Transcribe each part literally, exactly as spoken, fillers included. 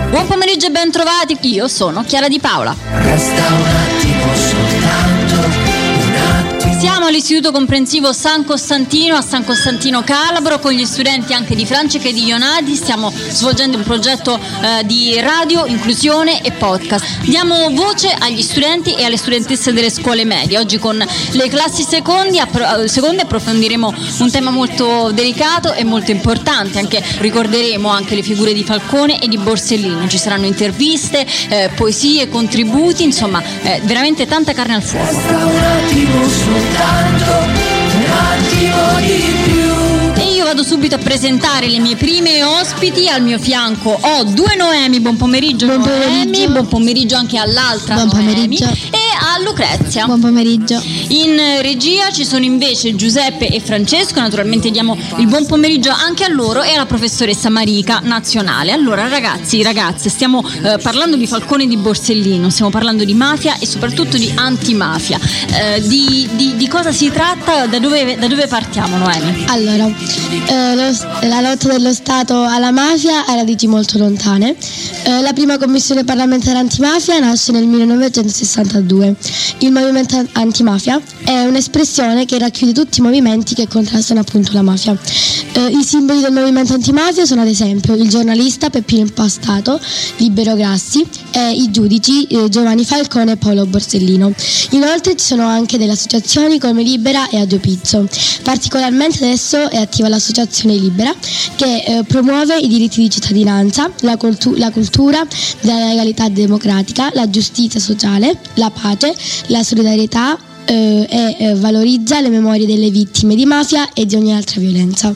Buon pomeriggio e ben trovati, io sono Chiara Di Paola. Resta un attimo soltanto, un attimo. Siamo all'Istituto Comprensivo San Costantino a San Costantino Calabro con gli studenti anche di Francica e di Ionadi. Stiamo svolgendo un progetto eh, di radio, inclusione e podcast. Diamo voce agli studenti e alle studentesse delle scuole medie. Oggi con le classi secondi, appro- seconde approfondiremo un tema molto delicato e molto importante. Anche ricorderemo anche le figure di Falcone e di Borsellino. Ci saranno interviste, eh, poesie, contributi, insomma eh, veramente tanta carne al fuoco. Resta un attimo soltanto, un attimo di più. E io vado subito a presentare le mie prime ospiti. Al mio fianco ho due Noemi. Buon pomeriggio, Buon Noemi. pomeriggio. Buon pomeriggio anche all'altra Buon Noemi. pomeriggio. E a Lucrezia. Buon pomeriggio. In regia ci sono invece Giuseppe e Francesco. Naturalmente diamo il buon pomeriggio anche a loro e alla professoressa Marica Nazionale. Allora ragazzi, ragazze, stiamo eh, parlando di Falcone e di Borsellino, stiamo parlando di mafia e soprattutto di antimafia. Eh, di, di, di cosa si tratta? Da dove, da dove partiamo, Noemi? Allora, eh, lo- la lotta dello Stato alla mafia ha radici molto lontane. Eh, la prima commissione parlamentare antimafia nasce nel millenovecentosessantadue. Il movimento antimafia è un'espressione che racchiude tutti i movimenti che contrastano appunto la mafia. Eh, I simboli del movimento antimafia sono ad esempio il giornalista Peppino Impastato, Libero Grassi e i giudici eh, Giovanni Falcone e Paolo Borsellino. Inoltre ci sono anche delle associazioni come Libera e Adio Pizzo. Particolarmente adesso è attiva l'associazione Libera che eh, promuove i diritti di cittadinanza, la, cultu- la cultura della legalità democratica, la giustizia sociale, la pace, la solidarietà eh, e eh, valorizza le memorie delle vittime di mafia e di ogni altra violenza.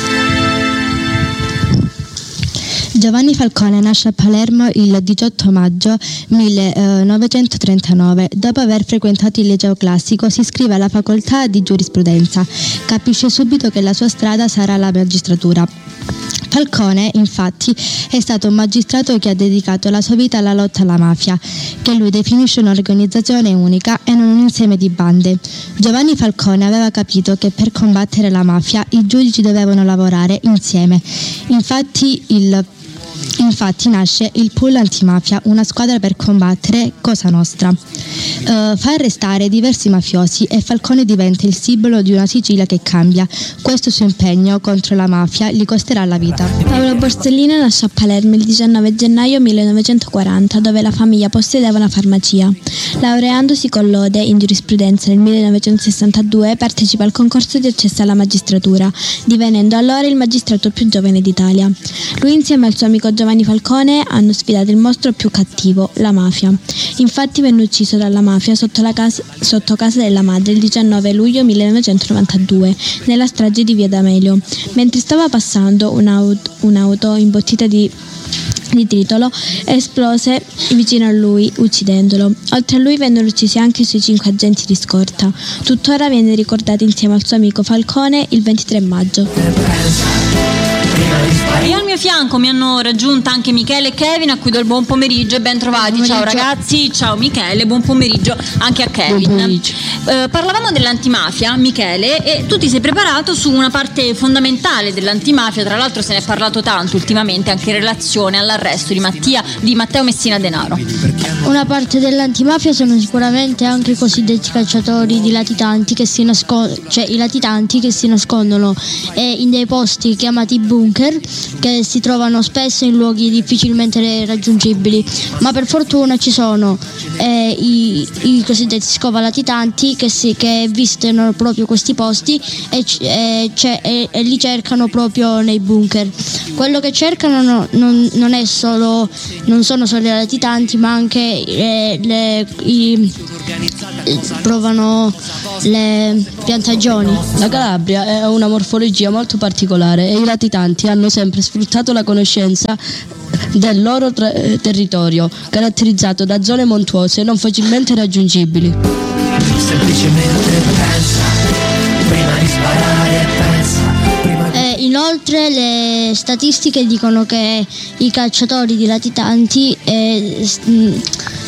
Giovanni Falcone nasce a Palermo il diciotto maggio millenovecentotrentanove. Dopo aver frequentato il liceo classico si iscrive alla facoltà di giurisprudenza. Capisce subito che la sua strada sarà la magistratura. Falcone, infatti, è stato un magistrato che ha dedicato la sua vita alla lotta alla mafia, che lui definisce un'organizzazione unica e non un insieme di bande. Giovanni Falcone aveva capito che per combattere la mafia i giudici dovevano lavorare insieme. Infatti il Infatti nasce il pool antimafia, una squadra per combattere Cosa Nostra. Uh, fa arrestare diversi mafiosi e Falcone diventa il simbolo di una Sicilia che cambia. Questo suo impegno contro la mafia gli costerà la vita. Paolo Borsellino nasce a Palermo il diciannove gennaio millenovecentoquaranta, dove la famiglia possedeva una farmacia. Laureandosi con lode in giurisprudenza nel millenovecentosessantadue, partecipa al concorso di accesso alla magistratura, divenendo allora il magistrato più giovane d'Italia. Lui insieme al suo amico Giovanni Falcone hanno sfidato il mostro più cattivo, la mafia. Infatti venne ucciso dalla mafia sotto, la casa, sotto casa della madre il diciannove luglio millenovecentonovantadue, nella strage di Via D'Amelio. Mentre stava passando un'auto, un'auto imbottita di di titolo esplose vicino a lui uccidendolo. Oltre a lui vennero uccisi anche i suoi cinque agenti di scorta. Tuttora viene ricordato insieme al suo amico Falcone il ventitré maggio. E al mio fianco mi hanno raggiunta anche Michele e Kevin, a cui do il buon pomeriggio e ben trovati. Ciao ragazzi, ciao Michele, buon pomeriggio anche a Kevin. Eh, parlavamo dell'antimafia, Michele, e tu ti sei preparato su una parte fondamentale dell'antimafia. Tra l'altro se ne è parlato tanto ultimamente anche in relazione all'arresto di, Mattia, di Matteo Messina Denaro. Una parte dell'antimafia sono sicuramente anche i cosiddetti cacciatori di latitanti che si nascondono, cioè i latitanti che si nascondono eh, in dei posti chiamati bunker, che si trovano spesso in luoghi difficilmente raggiungibili, ma per fortuna ci sono eh, i, i cosiddetti scovalatitanti che, si, che visitano proprio questi posti e, e, e, e li cercano proprio nei bunker. Quello che cercano no, non, non è solo non sono solo i latitanti, ma anche eh, le, i, provano le piantagioni. La Calabria è una morfologia molto particolare e i latitanti hanno sempre sfruttato la conoscenza del loro tra- territorio, caratterizzato da zone montuose non facilmente raggiungibili. Semplicemente pensa, prima di sparare pensa, prima di... Eh, inoltre le statistiche dicono che i cacciatori di latitanti eh,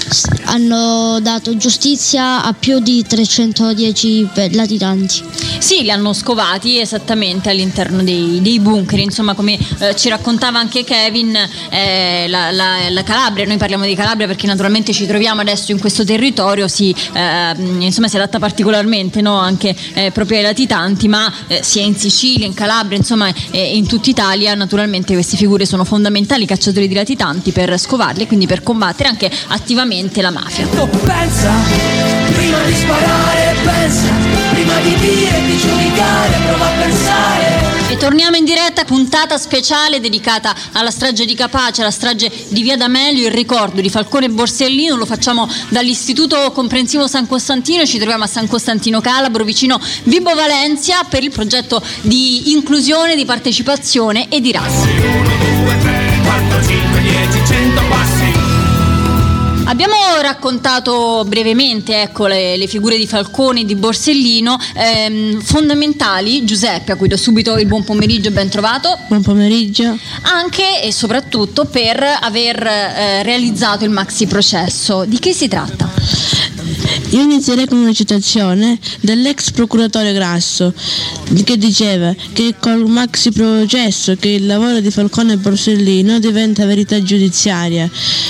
hanno dato giustizia a più di trecentodieci latitanti. Sì, li hanno scovati esattamente all'interno dei, dei bunker, insomma, come eh, ci raccontava anche Kevin, eh, la, la, la Calabria, noi parliamo di Calabria perché naturalmente ci troviamo adesso in questo territorio, si, eh, insomma, si adatta particolarmente, no, anche eh, proprio ai latitanti, ma eh, sia in Sicilia, in Calabria, insomma eh, in tutta Italia naturalmente queste figure sono fondamentali, i cacciatori di latitanti, per scovarli e quindi per combattere anche attivamente la mafia. Pensa, prima di sparare, pensa, prima di dire, di giudicare, prova a pensare. E torniamo in diretta, puntata speciale dedicata alla strage di Capaci, alla strage di Via D'Amelio, il ricordo di Falcone e Borsellino. Lo facciamo dall'Istituto Comprensivo San Costantino, ci troviamo a San Costantino Calabro, vicino Vibo Valentia, per il progetto di inclusione, di partecipazione e di razza. uno, due, tre, quattro, cinque, dieci, cento passi. Abbiamo raccontato brevemente, ecco, le, le figure di Falcone e di Borsellino, ehm, fondamentali. Giuseppe, a cui do subito il buon pomeriggio, ben trovato. Buon pomeriggio. Anche e soprattutto per aver eh, realizzato il maxi processo. Di che si tratta? Io inizierei con una citazione dell'ex procuratore Grasso, che diceva che col maxi processo che il lavoro di Falcone e Borsellino diventa verità giudiziaria.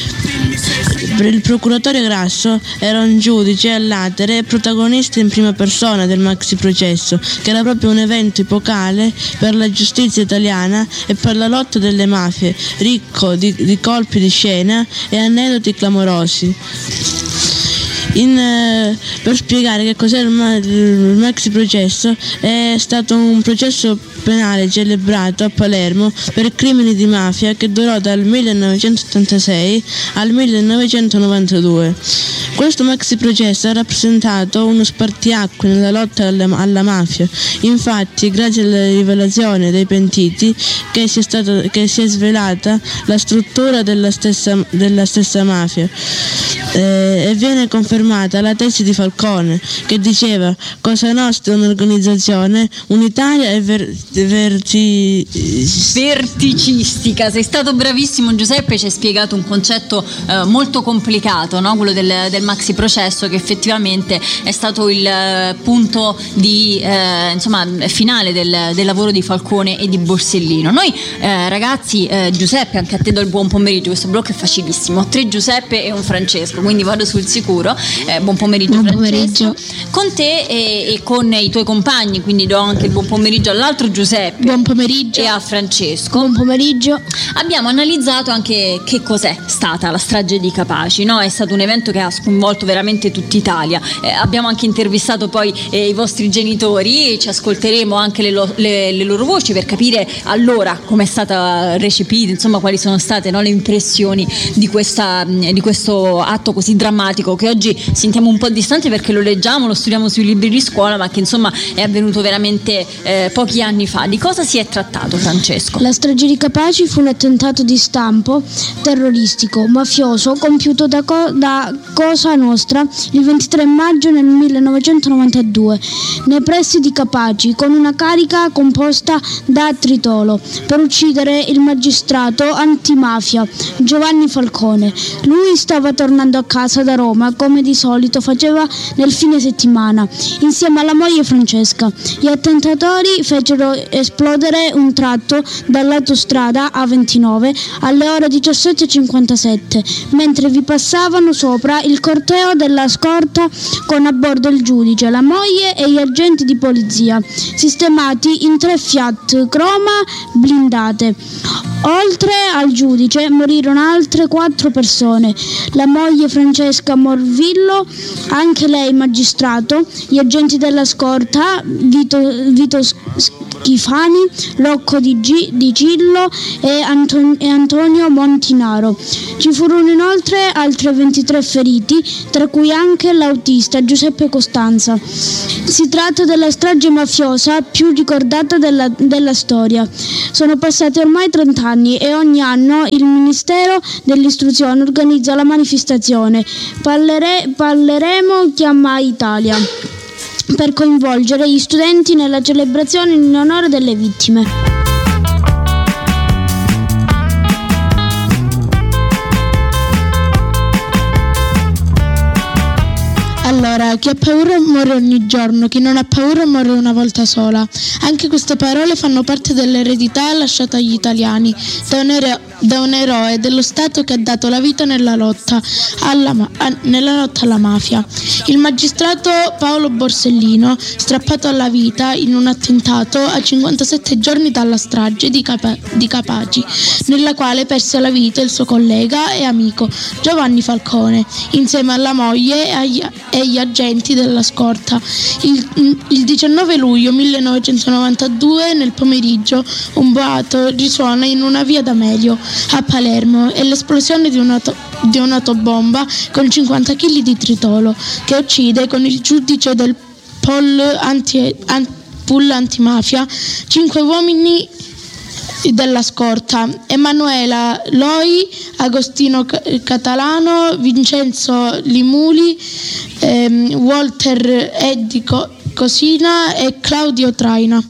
Il procuratore Grasso era un giudice all'atere e protagonista in prima persona del maxi processo, che era proprio un evento epocale per la giustizia italiana e per la lotta delle mafie, ricco di, di colpi di scena e aneddoti clamorosi. In, eh, per spiegare che cos'è il, ma- il maxi processo, è stato un processo penale celebrato a Palermo per crimini di mafia che durò dal millenovecentottantasei al millenovecentonovantadue. Questo maxi processo ha rappresentato uno spartiacque nella lotta alla, alla mafia. Infatti, grazie alla rivelazione dei pentiti, che si è, stato, che si è svelata la struttura della stessa, della stessa mafia. Eh, e viene confermata la tesi di Falcone, che diceva: Cosa Nostra è un'organizzazione unitaria e ver- verti- verticistica. Sei stato bravissimo, Giuseppe, ci hai spiegato un concetto eh, molto complicato, no? Quello del, del maxi processo, che effettivamente è stato il eh, punto di eh, insomma finale del, del lavoro di Falcone e di Borsellino. Noi eh, ragazzi, eh, Giuseppe, anche a te do il buon pomeriggio, questo blocco è facilissimo, tre Giuseppe e un Francesco, quindi vado sul sicuro. Eh, buon pomeriggio, buon Francesco. pomeriggio. Con te e, e con i tuoi compagni, quindi do anche il buon pomeriggio all'altro Giuseppe. Buon pomeriggio. E a Francesco. Buon pomeriggio. Abbiamo analizzato anche che cos'è stata la strage di Capaci, no? È stato un evento che ha sconvolto veramente tutta Italia. Eh, abbiamo anche intervistato poi eh, i vostri genitori e ci ascolteremo anche le, lo, le, le loro voci per capire allora come è stata recepita, insomma quali sono state, no, le impressioni di, questa, di questo atto così drammatico, che oggi sentiamo un po' distante perché lo leggiamo, lo studiamo sui libri di scuola, ma che insomma è avvenuto veramente eh, pochi anni fa. Di cosa si è trattato, Francesco? La strage di Capaci fu un attentato di stampo terroristico mafioso compiuto da, Co- da Cosa Nostra il ventitré maggio nel millenovecentonovantadue nei pressi di Capaci, con una carica composta da Tritolo, per uccidere il magistrato antimafia Giovanni Falcone. Lui stava tornando a casa da Roma, come di solito faceva nel fine settimana, insieme alla moglie Francesca. Gli attentatori fecero esplodere un tratto dall'autostrada A ventinove alle ore diciassette e cinquantasette, mentre vi passavano sopra il corteo della scorta con a bordo il giudice, la moglie e gli agenti di polizia, sistemati in tre Fiat Croma blindate. Oltre al giudice morirono altre quattro persone: la moglie Francesca Morvillo, anche lei magistrato, gli agenti della scorta Vito, Vito Schifani, Rocco Di, G, Di Cillo e, Anton, e Antonio Montinaro. Ci furono inoltre altri ventitré feriti, tra cui anche l'autista Giuseppe Costanza. Si tratta della strage mafiosa più ricordata della, della storia. Sono passati ormai trenta anni e ogni anno il Ministero dell'Istruzione organizza la manifestazione Parlere, Parleremo chiama Italia, per coinvolgere gli studenti nella celebrazione in onore delle vittime. impara: chi ha paura muore ogni giorno, chi non ha paura muore una volta sola. Anche queste parole fanno parte dell'eredità lasciata agli italiani da un, ero- da un eroe dello Stato che ha dato la vita nella lotta alla, ma- a- nella lotta alla mafia. Il magistrato Paolo Borsellino, strappato alla vita in un attentato a cinquantasette giorni dalla strage di, Capa- di Capaci, nella quale perse la vita il suo collega e amico Giovanni Falcone, insieme alla moglie e agli, e agli agenti della scorta. Il, il diciannove luglio millenovecentonovantadue, nel pomeriggio, un boato risuona in una via d'Amelio a Palermo e l'esplosione di, un'auto, di un'autobomba con cinquanta chili di tritolo che uccide con il giudice del pool, anti, an, pool antimafia cinque uomini della scorta: Emanuela Loi, Agostino Catalano, Vincenzo Limuli, ehm, Walter Eddi Cosina e Claudio Traina.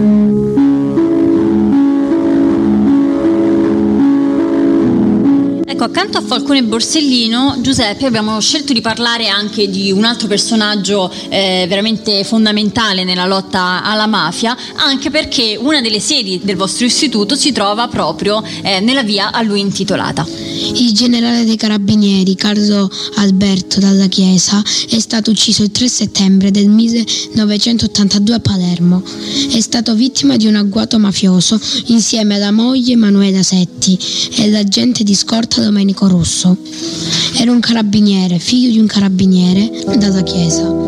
Ecco, accanto a Falcone e Borsellino, Giuseppe, abbiamo scelto di parlare anche di un altro personaggio eh, veramente fondamentale nella lotta alla mafia, anche perché una delle sedi del vostro istituto si trova proprio eh, nella via a lui intitolata. Il generale dei carabinieri Carlo Alberto Dalla Chiesa è stato ucciso il tre settembre del millenovecentottantadue a Palermo. È stato vittima di un agguato mafioso insieme alla moglie Emanuela Setti e l'agente di scorta Domenico Russo. Era un carabiniere, figlio di un carabiniere Dalla Chiesa.